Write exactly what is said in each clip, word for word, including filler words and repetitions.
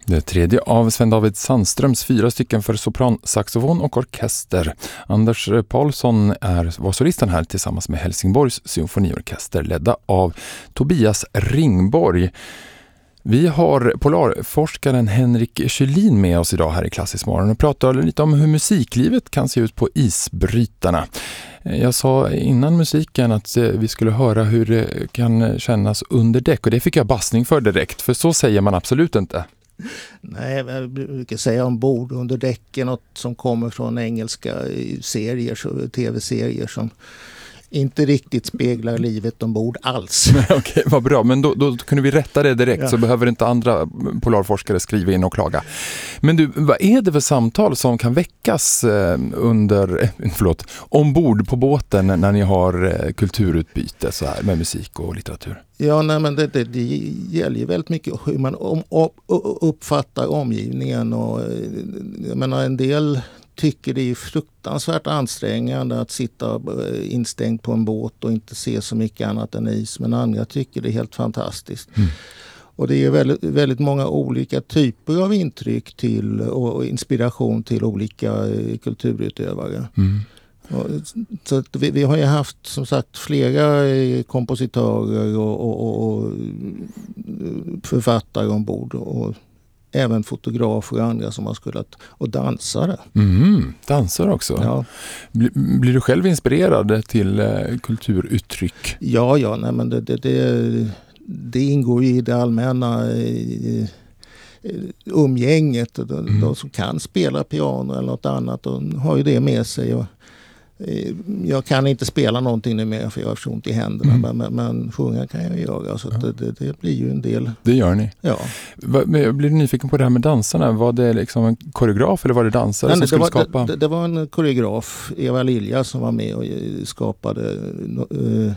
Det tredje av Sven-David Sandströms fyra stycken för sopran, saxofon och orkester. Anders Paulsson är, var solisten här tillsammans med Helsingborgs symfoniorkester ledda av Tobias Ringborg. Vi har polarforskaren Henrik Kjellin med oss idag här i Klassisk morgon och pratar lite om hur musiklivet kan se ut på isbrytarna. Jag sa innan musiken att vi skulle höra hur det kan kännas under däck, och det fick jag bassning för direkt, för så säger man absolut inte. Nej, jag brukar säga ombord under däcken, något som kommer från engelska serier, tv-serier som inte riktigt speglar livet ombord alls. Okej, vad bra. Men då, då kunde vi rätta det direkt, ja. Så behöver inte andra polarforskare skriva in och klaga. Men du, vad är det för samtal som kan väckas under, förlåt, ombord på båten när ni har kulturutbyte så här med musik och litteratur? Ja, nej, men det, det, det gäller ju väldigt mycket hur man om, om, uppfattar omgivningen. Och, jag menar, en del tycker det är fruktansvärt ansträngande att sitta instängd på en båt och inte se så mycket annat än is. Men andra tycker det är helt fantastiskt. Mm. Och det är väldigt, väldigt många olika typer av intryck till och inspiration till olika kulturutövare. Mm. Och, så att vi, vi har ju haft som sagt flera kompositörer och, och, och författare ombord och även fotografer och andra som har skulat och dansare. Mm, dansar också. Ja. Blir, blir du själv inspirerad till eh, kulturuttryck? Ja, ja, nej, men det, det, det, det ingår i det allmänna i, i, umgänget. De, mm. de som kan spela piano eller något annat, de har ju det med sig. Och, jag kan inte spela någonting nu mer för jag har så ont i händerna, mm. men, men sjunga kan jag göra, så ja. det, det, det blir ju en del. Det gör ni? Ja. Jag blir nyfiken på det här med dansarna. Var det liksom en koreograf eller var det dansare Nej, som det skulle var, skapa? Det, det var en koreograf, Eva Lilja, som var med och skapade uh,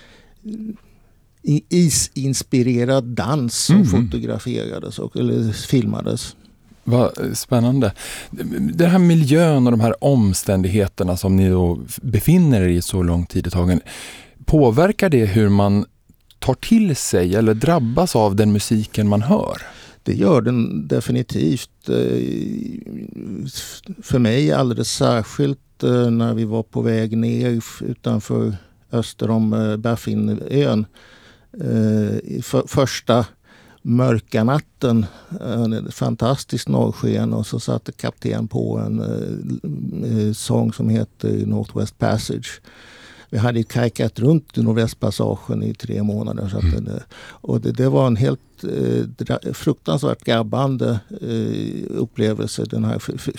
isinspirerad dans som mm. fotograferades och, eller filmades. Vad spännande. Den här miljön och de här omständigheterna som ni då befinner er i så lång tid i tagen, påverkar det hur man tar till sig eller drabbas av den musiken man hör? Det gör den definitivt. För mig alldeles särskilt när vi var på väg ner utanför öster om Baffinön. För första mörka natten, en fantastisk norrsken, och så satte kapten på en eh, sång som heter Northwest Passage. Vi hade kajkat runt i Nordvästpassagen i tre månader. Så att mm. det, och det, det var en helt eh, fruktansvärt grabbande eh, upplevelse, den här f-